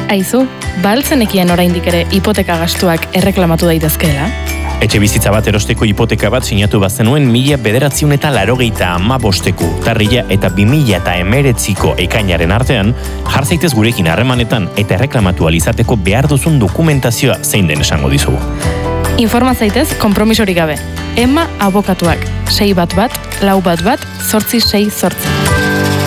Aizu, baltzenekien oraindik ere hipoteka gastuak erreklamatu daitezkeela? Etxe bizitza bat erosteko hipoteka bat sinatu bazenuen 1995 urtarrila eta 2019ko ekainaren artean, jar zaitez gurekin harremanetan eta erreklamatu alizateko behar duzun dokumentazioa zein den esango dizugu. Informa zaitez konpromisorik gabe. Emma abokatuak, 611 411 868.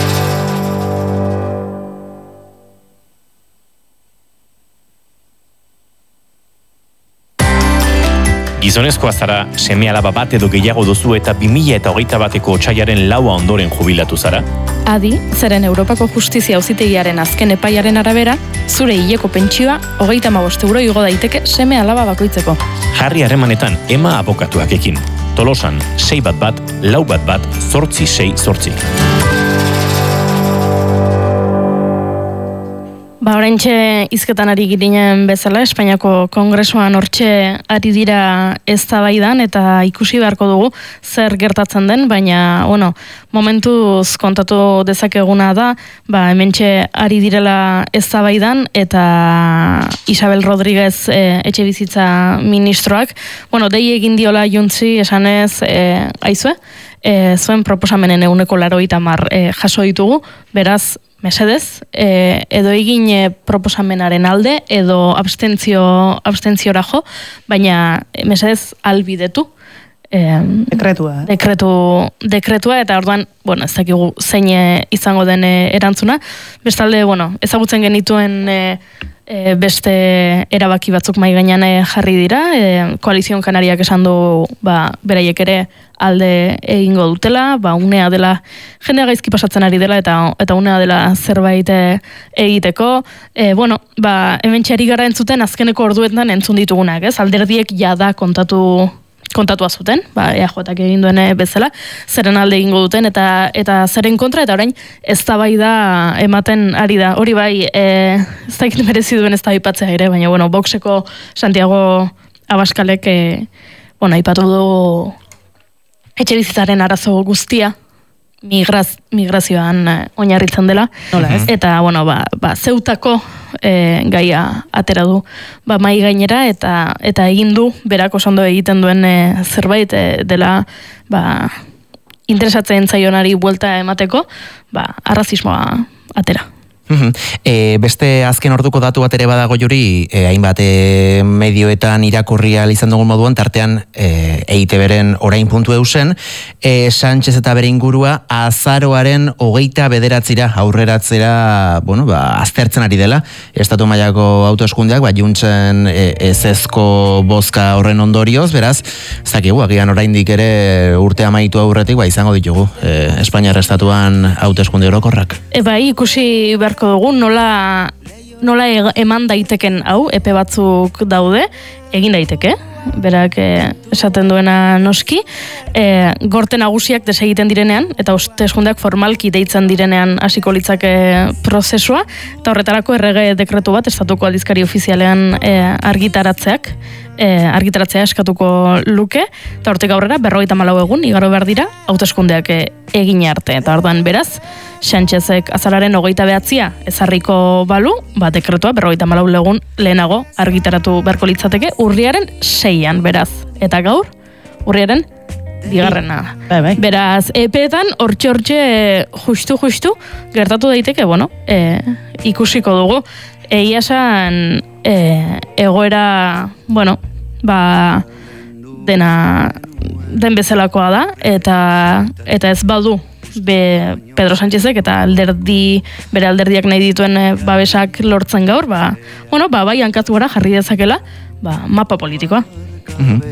Gizonezkoa zara, seme-alaba bat edo gehiago duzu eta 2021ko otsailaren 4 ondoren jubilatu zara? Adi, zeren Europako Justizia Auzitegiaren azken epaiaren arabera, zure hileko pentsioa 35 euro igo daiteke seme-alaba bakoitzeko. Jarri harremanetan Emma abokatuakekin. Tolosan 611 411 868. Oraintxe hizketan ari ginen bezala, Espainiako Kongresuan hortxe ari dira eztabaidan eta ikusi beharko dugu zer gertatzen den, baina, momentuz kontatu dezakeguna da, hementxe ari direla eztabaidan eta Isabel Rodríguez etxe bizitza ministroak, dei egin diola Juntzi esanez, aizue, zuen proposamenen 80% jaso ditugu, beraz, mesedez, edo egin proposamenaren alde, edo abstentziora jo, baina mesedez albidetu. Dekretua, eta orduan, ez dakigu zein izango den erantzuna. Bestalde, ezagutzen genituen beste erabaki batzuk mahai gainean jarri dira, Koalizion Kanariak esan du beraiek ere alde egingo dutela, unea dela, jendea gaizki pasatzen ari dela eta unea dela zerbait egiteko. Hemen txari gara entzuten azkeneko orduetan entzun ditugunak, alderdiek jada kontatua zuten, EAJak egin duen bezala, zeren alde egingo duten eta zeren kontra, eta orain eztabaida ematen ari da. Hori bai, ez dakit merezi duen eztabaidatzea ere, baina Voxeko Santiago Abaskalek aipatu du etxe bizitzaren arazo guztia migrazioan oinarritzen dela. Eta, zeutako gaia atera du mai gainera eta egin du berako ondo egiten duen zerbait dela interesatzen zaionari buelta emateko arrazismoa atera. Beste azken orduko datu bat ere badago Juri, hainbat medioetan irakurri ahal izan dugun moduan, tartean EITB-ren orain puntu eusen, Sánchez eta bere ingurua azaroaren 29 aurreratzera, aztertzen ari dela, estatu mailako hauteskundeak, Juntzen ezezko bozka horren ondorioz, beraz, zakigu, agian oraindik ere urte amaitu aurretik, izango ditugu, Espainiar estatuan hauteskunde orokorrak. Ikusi beharko dugu, nola eman daiteken hau, epe batzuk daude, egin daiteke, berak esaten duena noski, gorte nagusiak desegiten direnean, eta hauteskundeak formalki deitzen direnean hasiko litzake prozesua, eta horretarako errege dekretu bat, estatuko aldizkari ofizialean argitaratzea eskatuko luke, eta hortik aurrera 54 egun igaro behar dira hauteskundeak egin arte, eta orduan beraz, Sánchezek azararen 29 ezarriko balu, dekretua 54 egun lehenago argitaratu beharko litzateke urriaren 6an, beraz. Eta gaur, urriaren 2. Beraz, epeetan hortxe justu gertatu daiteke, ikusiko dugu. Egia esan egoera, den bezalakoa da, eta ez badu Pedro Sánchezek eta bere alderdiak nahi dituen babesak lortzen gaur, bai hankaz gora jarri dezakela mapa politikoa.